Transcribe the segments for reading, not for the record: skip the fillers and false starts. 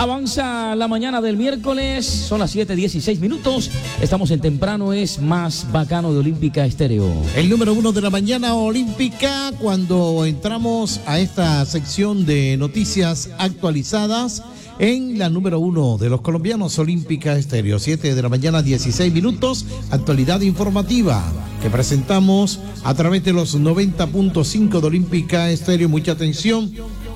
Avanza la mañana del miércoles, son las 7:16. Estamos en Temprano es Más Bacano de Olímpica Estéreo. El número 1 de la mañana olímpica, cuando entramos a esta sección de noticias actualizadas en la número 1 de los colombianos Olímpica Estéreo. 7 de la mañana, 16 minutos, actualidad informativa que presentamos a través de los 90.5 de Olímpica Estéreo. Mucha atención.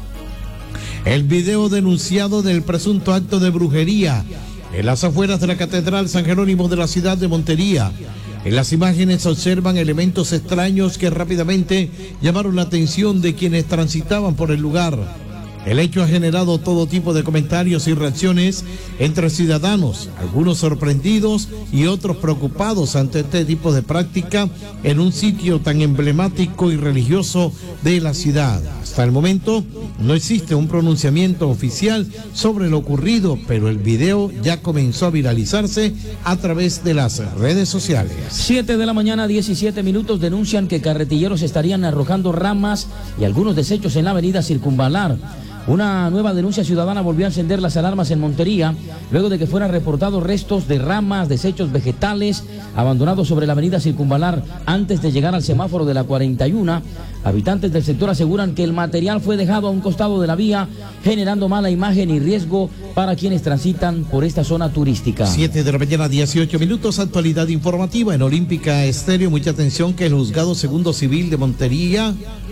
El video denunciado del presunto acto de brujería en las afueras de la Catedral San Jerónimo de la ciudad de Montería. En las imágenes se observan elementos extraños que rápidamente llamaron la atención de quienes transitaban por el lugar. El hecho ha generado todo tipo de comentarios y reacciones entre ciudadanos, algunos sorprendidos y otros preocupados ante este tipo de práctica en un sitio tan emblemático y religioso de la ciudad. Hasta el momento no existe un pronunciamiento oficial sobre lo ocurrido, pero el video ya comenzó a viralizarse a través de las redes sociales. 7 de la mañana, 17 minutos, denuncian que carretilleros estarían arrojando ramas y algunos desechos en la avenida Circunvalar. Una nueva denuncia ciudadana volvió a encender las alarmas en Montería, luego de que fueran reportados restos de ramas, desechos vegetales abandonados sobre la avenida Circunvalar antes de llegar al semáforo de la 41. Habitantes del sector aseguran que el material fue dejado a un costado de la vía, generando mala imagen y riesgo para quienes transitan por esta zona turística. 7 de la mañana, 18 minutos, actualidad informativa en Olímpica Estéreo. Mucha atención que el Juzgado Segundo Civil de Montería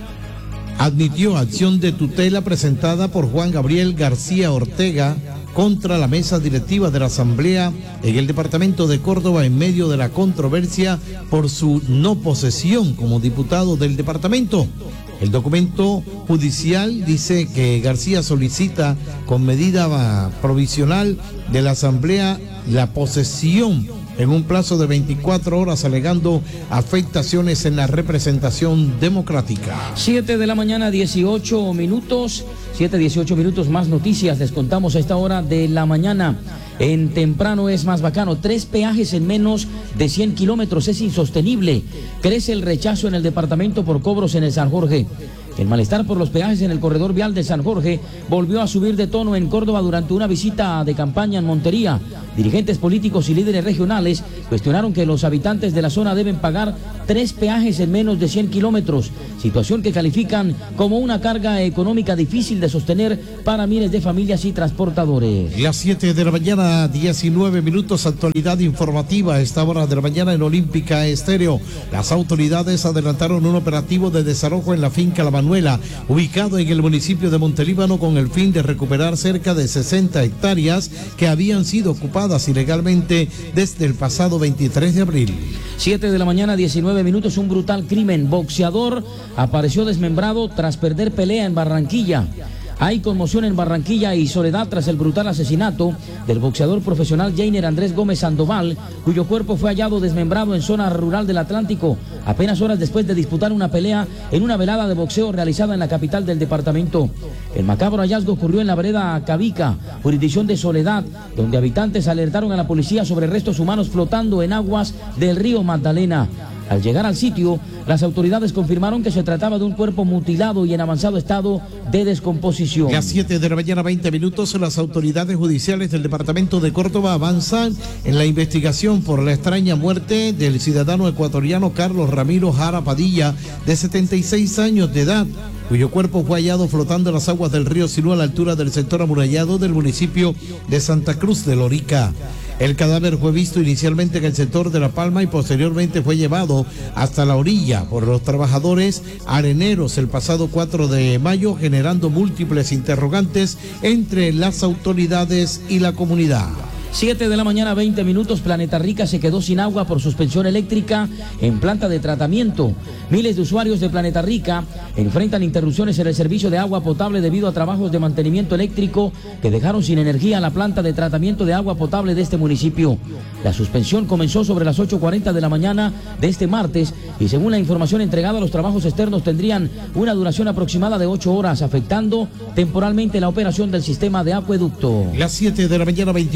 admitió acción de tutela presentada por Juan Gabriel García Ortega contra la mesa directiva de la Asamblea en el departamento de Córdoba en medio de la controversia por su no posesión como diputado del departamento. El documento judicial dice que García solicita con medida provisional de la Asamblea la posesión en un plazo de 24 horas, alegando afectaciones en la representación democrática. 7 de la mañana, 18 minutos. 7:18 minutos, más noticias les contamos a esta hora de la mañana. En Temprano es Más Bacano, 3 peajes en menos de 100 kilómetros, es insostenible. Crece el rechazo en el departamento por cobros en el San Jorge. El malestar por los peajes en el corredor vial de San Jorge volvió a subir de tono en Córdoba durante una visita de campaña en Montería. Dirigentes políticos y líderes regionales cuestionaron que los habitantes de la zona deben pagar 3 peajes en menos de 100 kilómetros, situación que califican como una carga económica difícil de sostener para miles de familias y transportadores. Las 7 de la mañana, 19 minutos, actualidad informativa a esta hora de la mañana en Olímpica Estéreo. Las autoridades adelantaron un operativo de desalojo en la finca La Manuela, ubicado en el municipio de Montelíbano, con el fin de recuperar cerca de 60 hectáreas que habían sido ocupadas ilegalmente desde el pasado 23 de abril. 7 de la mañana, 19 minutos, un brutal crimen. Boxeador apareció desmembrado tras perder pelea en Barranquilla. Hay conmoción en Barranquilla y Soledad tras el brutal asesinato del boxeador profesional Jainer Andrés Gómez Sandoval, cuyo cuerpo fue hallado desmembrado en zona rural del Atlántico, apenas horas después de disputar una pelea en una velada de boxeo realizada en la capital del departamento. El macabro hallazgo ocurrió en la vereda Cabica, jurisdicción de Soledad, donde habitantes alertaron a la policía sobre restos humanos flotando en aguas del río Magdalena. Al llegar al sitio, las autoridades confirmaron que se trataba de un cuerpo mutilado y en avanzado estado de descomposición. Las 7 de la mañana, 20 minutos, las autoridades judiciales del departamento de Córdoba avanzan en la investigación por la extraña muerte del ciudadano ecuatoriano Carlos Ramiro Jara Padilla, de 76 años de edad, cuyo cuerpo fue hallado flotando en las aguas del río Sinú a la altura del sector amurallado del municipio de Santa Cruz de Lorica. El cadáver fue visto inicialmente en el sector de La Palma y posteriormente fue llevado hasta la orilla por los trabajadores areneros el pasado 4 de mayo, generando múltiples interrogantes entre las autoridades y la comunidad. 7 de la mañana, 20 minutos, Planeta Rica se quedó sin agua por suspensión eléctrica en planta de tratamiento. Miles de usuarios de Planeta Rica enfrentan interrupciones en el servicio de agua potable debido a trabajos de mantenimiento eléctrico que dejaron sin energía la planta de tratamiento de agua potable de este municipio. La suspensión comenzó sobre las 8:40 de la mañana de este martes y según la información entregada, los trabajos externos tendrían una duración aproximada de 8 horas, afectando temporalmente la operación del sistema de acueducto. Las 7 de la mañana, 21 minutos,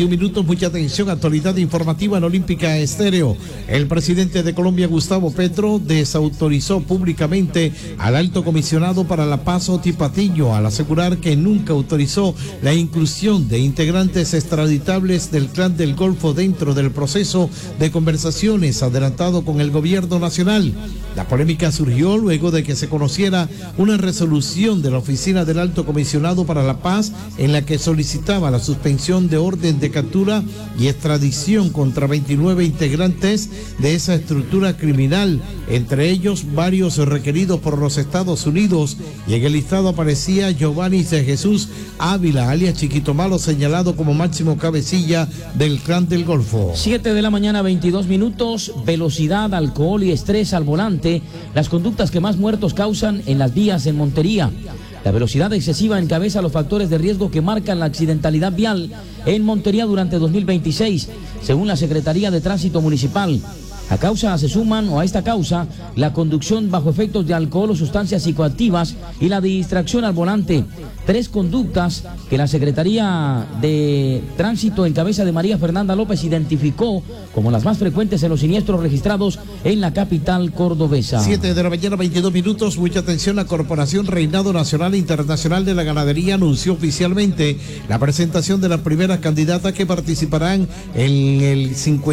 mucha atención, actualidad informativa en Olímpica Estéreo. El presidente de Colombia, Gustavo Petro, desautorizó públicamente al alto comisionado para la paz, Oti Patiño, al asegurar que nunca autorizó la inclusión de integrantes extraditables del Clan del Golfo dentro del proceso de conversaciones adelantado con el gobierno nacional. La polémica surgió luego de que se conociera una resolución de la Oficina del Alto Comisionado para la Paz en la que solicitaba la suspensión de orden de captura y extradición contra 29 integrantes de esa estructura criminal, entre ellos varios requeridos por los Estados Unidos, y en el listado aparecía Giovanni de Jesús Ávila, alias Chiquito Malo, señalado como máximo cabecilla del Clan del Golfo. 7 de la mañana, 22 minutos, velocidad, alcohol y estrés al volante, las conductas que más muertos causan en las vías en Montería. La velocidad excesiva encabeza los factores de riesgo que marcan la accidentalidad vial en Montería durante 2026, según la Secretaría de Tránsito Municipal. A esta causa, la conducción bajo efectos de alcohol o sustancias psicoactivas y la distracción al volante. 3 conductas que la Secretaría de Tránsito en cabeza de María Fernanda López identificó como las más frecuentes en los siniestros registrados en la capital cordobesa. 7 de la mañana, 22 minutos. Mucha atención. La Corporación Reinado Nacional e Internacional de la Ganadería anunció oficialmente la presentación de las primeras candidatas que participarán en el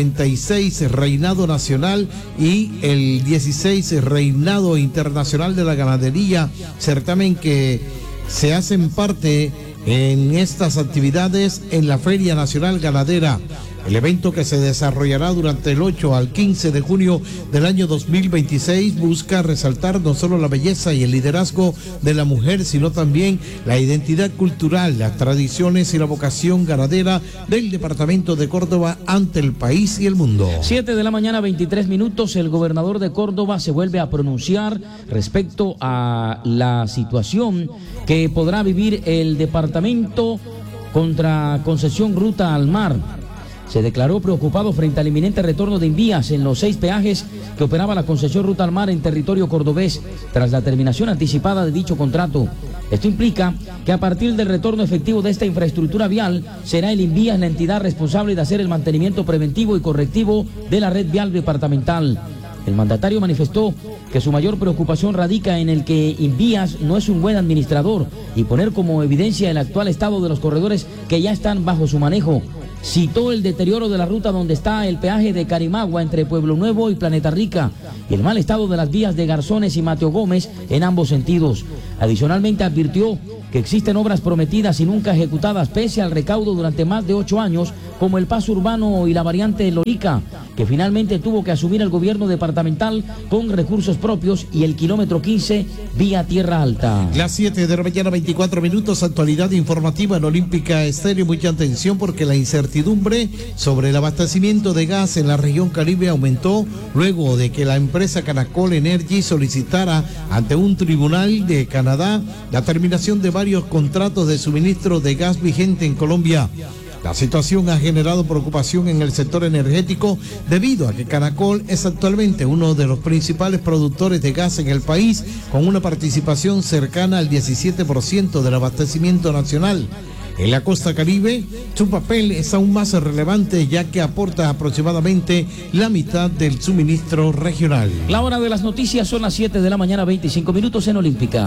56 Reinado Nacional y el 16 Reinado Internacional de la Ganadería, certamen que se hacen parte en estas actividades en la Feria Nacional Ganadera. El evento, que se desarrollará durante el 8 al 15 de junio del año 2026, busca resaltar no solo la belleza y el liderazgo de la mujer, sino también la identidad cultural, las tradiciones y la vocación ganadera del departamento de Córdoba ante el país y el mundo. 7 de la mañana, 23 minutos. El gobernador de Córdoba se vuelve a pronunciar respecto a la situación que podrá vivir el departamento contra concesión Ruta al Mar. Se declaró preocupado frente al inminente retorno de envías en los 6 peajes que operaba la concesión Ruta al Mar en territorio cordobés tras la terminación anticipada de dicho contrato. Esto implica que a partir del retorno efectivo de esta infraestructura vial, será el Invías la entidad responsable de hacer el mantenimiento preventivo y correctivo de la red vial departamental. El mandatario manifestó que su mayor preocupación radica en el que Invías no es un buen administrador y poner como evidencia el actual estado de los corredores que ya están bajo su manejo. Citó el deterioro de la ruta donde está el peaje de Carimagua entre Pueblo Nuevo y Planeta Rica y el mal estado de las vías de Garzones y Mateo Gómez en ambos sentidos. Adicionalmente advirtió que existen obras prometidas y nunca ejecutadas pese al recaudo durante más de 8 años, como el paso urbano y la variante Lorica, que finalmente tuvo que asumir el gobierno departamental con recursos propios, y el kilómetro 15 vía Tierra Alta. Las 7 de la mañana, 24 minutos, actualidad informativa en Olímpica Estéreo. Mucha atención, porque la incertidumbre sobre el abastecimiento de gas en la región Caribe aumentó luego de que la empresa Canacol Energy solicitara ante un tribunal de Canadá la terminación de varios contratos de suministro de gas vigente en Colombia. La situación ha generado preocupación en el sector energético debido a que Canacol es actualmente uno de los principales productores de gas en el país, con una participación cercana al 17% del abastecimiento nacional. En la costa Caribe, su papel es aún más relevante, ya que aporta aproximadamente la mitad del suministro regional. La hora de las noticias son las 7 de la mañana, 25 minutos en Olímpica.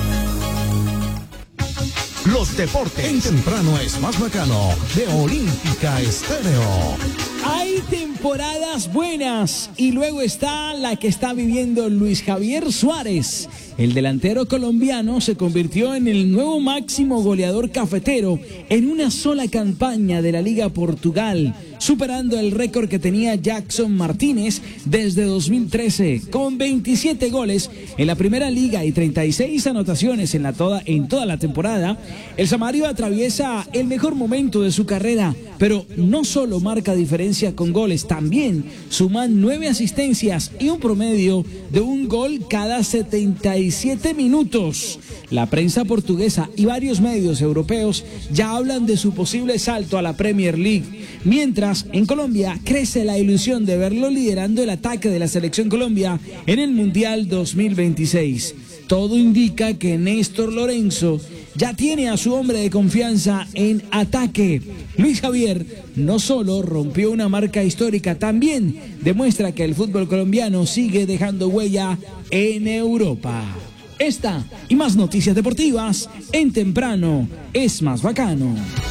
Los deportes en temprano es más bacano de Olímpica Estéreo. Hay temporadas buenas y luego está la que está viviendo Luis Javier Suárez. El delantero colombiano se convirtió en el nuevo máximo goleador cafetero en una sola campaña de la Liga Portugal, superando el récord que tenía Jackson Martínez desde 2013, con 27 goles en la primera liga y 36 anotaciones en toda la temporada. El samario atraviesa el mejor momento de su carrera, pero no solo marca diferencia con goles, también suma 9 asistencias y un promedio de un gol cada 77 minutos. La prensa portuguesa y varios medios europeos ya hablan de su posible salto a la Premier League, mientras en Colombia crece la ilusión de verlo liderando el ataque de la Selección Colombia en el Mundial 2026. Todo indica que Néstor Lorenzo ya tiene a su hombre de confianza en ataque. Luis Javier no solo rompió una marca histórica, también demuestra que el fútbol colombiano sigue dejando huella en Europa. Esta y más noticias deportivas en Temprano es más bacano.